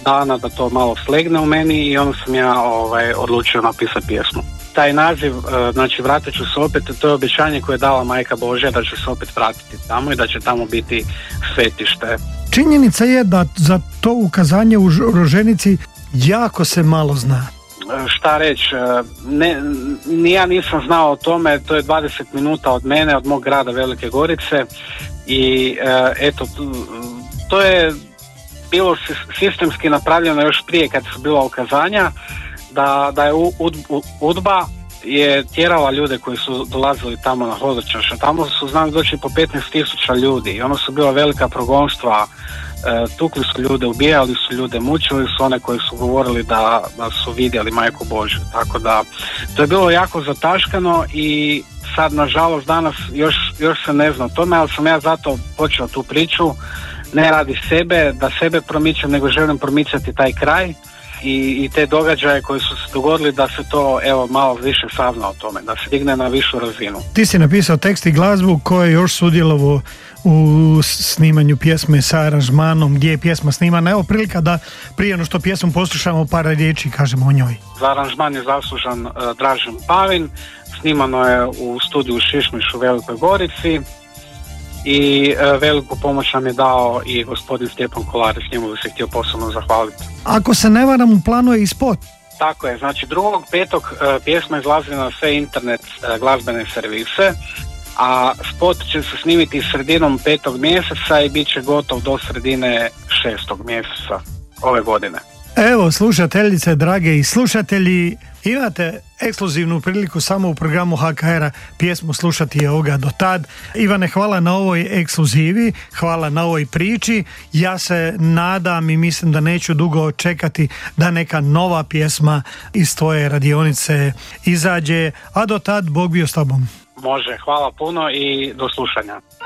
dana da to malo slegne u meni i onda sam ja odlučio napisati pjesmu. Taj naziv, znači vratit ću se opet, to je obećanje koje je dala Majka Božja da će se opet vratiti tamo i da će tamo biti svetište. Činjenica je da za to ukazanje u Roženici jako se malo zna. Šta reći, ni ja nisam znao o tome, to je 20 minuta od mene, od mog grada Velike Gorice i eto, to je bilo sistemski napravljeno još prije kad su bila ukazanja, da je UDBA je tjerala ljude koji su dolazili tamo na hodočaše. Tamo su znali doći po 15,000 ljudi i ono su bila velika progonstva, tukli su ljude, ubijali su ljude, mučili su one koji su govorili da su vidjeli Majku Božju. Tako da to je bilo jako zataškano i sad nažalost danas još se ne zna o tome, ali sam ja zato počeo tu priču, ne radi sebe, da sebe promičem, nego želim promicati taj kraj i te događaje koji su se dogodili, da se to malo više sazna o tome, da se digne na višu razinu. Ti si napisao tekst i glazbu koji je još sudjelovao u snimanju pjesme sa aranžmanom, gdje je pjesma snimana. Evo prilika da prije no što pjesmu poslušamo par riječi kažemo o njoj. Za aranžman je zaslužan Dražen Pavin, snimano je u studiju Šišmiš u Velikoj Gorici i veliku pomoć nam je dao i gospodin Stjepan Kolarić, njemu bi se htio posebno zahvaliti. Ako se ne varam, u planu je i spot. Tako je, znači 2.5. pjesma izlazi na sve internet glazbene servise, a spot će se snimiti sredinom 5. mjeseca i bit će gotov do sredine 6. mjeseca ove godine. Evo, slušateljice, drage i slušatelji, imate ekskluzivnu priliku samo u programu HKR-a pjesmu slušati ovoga do tad. Ivane, hvala na ovoj ekskluzivi, hvala na ovoj priči. Ja se nadam i mislim da neću dugo čekati da neka nova pjesma iz tvoje radionice izađe, a do tad Bog bio s tobom. Može, hvala puno i do slušanja.